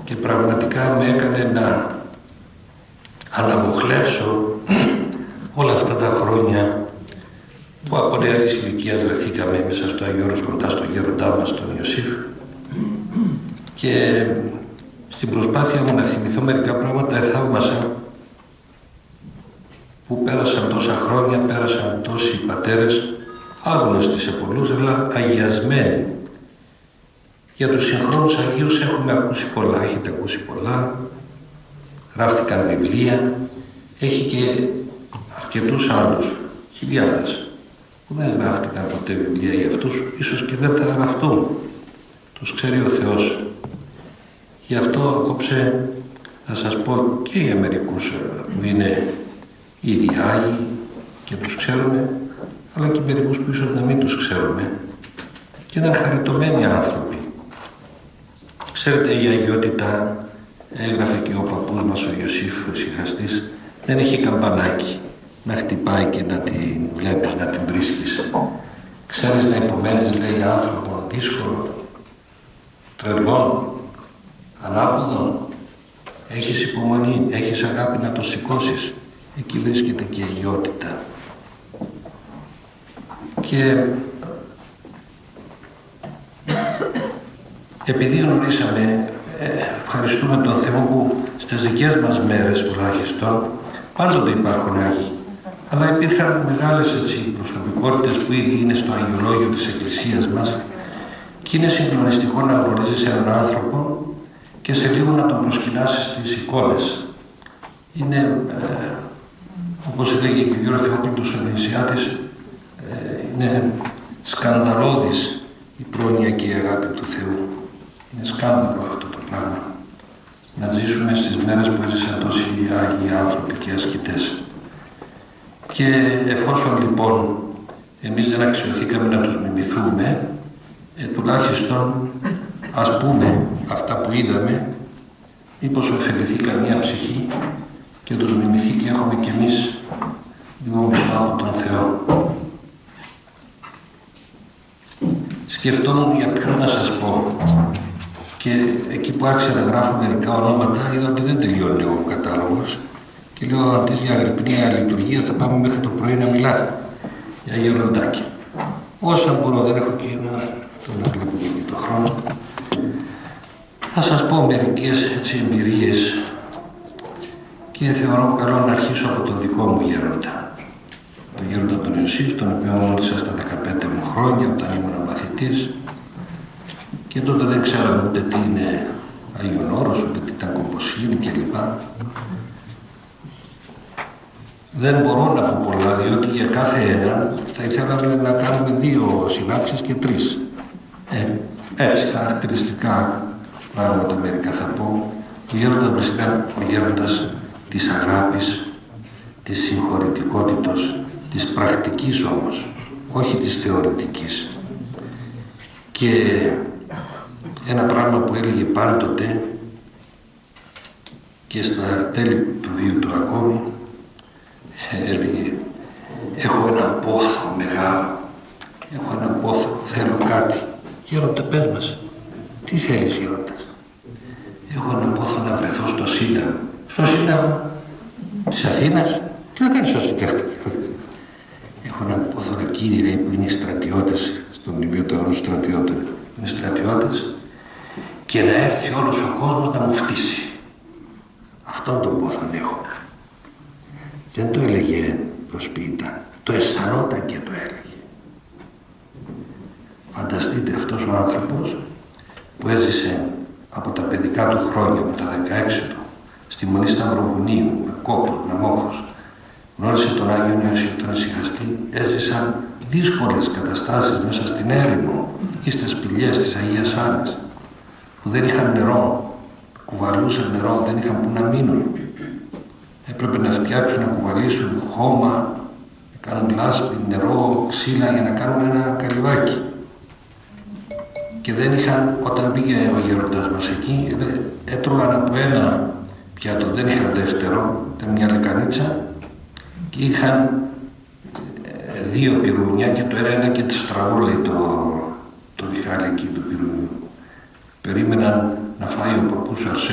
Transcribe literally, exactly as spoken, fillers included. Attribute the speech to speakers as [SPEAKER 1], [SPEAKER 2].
[SPEAKER 1] και πραγματικά με έκανε να αναμοχλεύσω όλα αυτά τα χρόνια που από νεαρής ηλικίας βρεθήκαμε μέσα στο Άγιο Όρος κοντά στον γέροντά μας, τον Ιωσήφ, και στην προσπάθεια μου να θυμηθώ μερικά πράγματα εθαύμασα που πέρασαν τόσα χρόνια, πέρασαν τόσοι πατέρες, άγνωστοι σε πολλούς, αλλά αγιασμένοι. Για τους συγχρόνους Αγίους έχουμε ακούσει πολλά, έχετε ακούσει πολλά, γράφτηκαν βιβλία, έχει και αρκετούς άλλους, χιλιάδες, που δεν γράφτηκαν ποτέ βιβλία για αυτούς, ίσως και δεν θα γραφτούν. Τους ξέρει ο Θεός. Γι' αυτό απόψε θα σας πω και για μερικούς που είναι ήδη Άγιοι και τους ξέρουμε, αλλά και μερικούς που ίσως να μην τους ξέρουμε και ήταν χαριτωμένοι άνθρωποι. Ξέρετε, η αγιότητα, έγραφε και ο παππούς μας ο Ιωσήφ, ο ησυχαστής, δεν έχει καμπανάκι να χτυπάει και να την βλέπεις, να την βρίσκεις. Ξέρεις να υπομένεις, λέει, άνθρωπο δύσκολο, τρελό, ανάποδο, έχεις υπομονή, έχεις αγάπη να το σηκώσεις. Εκεί βρίσκεται και η αγιότητα. Και επειδή γνωρίσαμε, ευχαριστούμε τον Θεό που στις δικές μας μέρες τουλάχιστον πάντοτε υπάρχουν Άγιοι, αλλά υπήρχαν μεγάλες έτσι προσωπικότητες που ήδη είναι στο Αγιολόγιο της Εκκλησίας μας και είναι συγκλονιστικό να γνωρίζεις έναν άνθρωπο και σε λίγο να τον προσκυνάσεις στις εικόνες. Είναι, ε, όπως έλεγε και ο Γιώργος Θεόκλητος ο Νησιάτης, ε, είναι σκανδαλώδης η πρόνοια και η αγάπη του Θεού. Είναι σκάνδαλο αυτό το πράγμα. Να ζήσουμε στις μέρες που έζησαν τόσοι Άγιοι άνθρωποι και ασκητές. Και εφόσον λοιπόν εμείς δεν αξιωθήκαμε να τους μιμηθούμε, ε, τουλάχιστον ας πούμε αυτά που είδαμε, μήπως ωφεληθεί καμία ψυχή και τους μιμηθεί και έχουμε κι εμείς λίγο μισθό από τον Θεό. Σκεφτόμουν για ποιους να σας πω και εκεί που άρχισα να γράφω μερικά ονόματα είδα ότι δεν τελειώνει ο κατάλογος και λέω αντί για αγρυπνία λειτουργία θα πάμε μέχρι το πρωί να μιλάμε για γεροντάκια. Όσα μπορώ, δεν έχω και ένα, τον να βλέπω και το χρόνο. Θα σας πω μερικές έτσι εμπειρίες και θεωρώ καλό να αρχίσω από τον δικό μου γέροντα. Τον γέροντα τον Ιωσήφ, τον οποίο γνώρισα στα δεκαπέντε μου χρόνια όταν ήμουν μαθητής και τότε δεν ξέραμε ούτε τι είναι Άγιον Όρος, ούτε τι ήταν κομποσκήνη κλπ. Δεν μπορώ να πω πολλά, διότι για κάθε έναν θα ήθελαμε να κάνουμε δύο συνάξεις και τρεις. Ε, έτσι, χαρακτηριστικά πράγματα μερικά θα πω. Ο γέροντας μας ήταν ο γέροντας της αγάπης, της συγχωρητικότητος, της πρακτικής όμως, όχι της θεωρητικής. Και ένα πράγμα που έλεγε πάντοτε και στα τέλη του βίου του ακόμη, έλεγε έχω έναν πόθο μεγάλο, έχω έναν πόθο, θέλω κάτι. Γέροντα, πες μας, τι θέλεις γέροντας? Έχω έναν πόθο να βρεθώ στο Σύνταγμα. Στο Σύνταγμα της Αθήνας? Τι να κάνεις στο Σύνταγμα? Έχω έναν πόθο, ρε κύριε, λέει, που είναι οι στρατιώτες, στο μνημείο των στρατιώτων, είναι στρατιώτες, και να έρθει όλος ο κόσμος να μου φτύσει. Αυτόν τον πόθον έχω. Δεν το έλεγε προσποιητά, το αισθανόταν και το έλεγε. Φανταστείτε αυτός ο άνθρωπος που έζησε από τα παιδικά του χρόνια, από τα δεκαέξι του, στη Μονή Σταυροβουνίου, με κόπους, με μόχους, γνώρισε τον Άγιον Ιωσήφ τον ησυχαστή, έζησαν δύσκολες καταστάσεις μέσα στην έρημο ή στις σπηλιές της Αγίας Άννης, που δεν είχαν νερό, κουβαλούσαν νερό, δεν είχαν που να μείνουν. Έπρεπε να φτιάξουν, να κουβαλήσουν χώμα, να κάνουν λάσπη, νερό, ξύλα για να κάνουν ένα καλυβάκι. Και δεν είχαν, όταν πήγε ο γέροντας μας εκεί, έτρωγαν από ένα πιάτο, δεν είχαν δεύτερο, ήταν μια λεκανίτσα και είχαν δύο πυρούνια και το ένα ένα και τη στραβό, λέει, το, το διχάλι εκεί του πυρούνιου. Περίμεναν να φάει ο παππούς Αρσένιος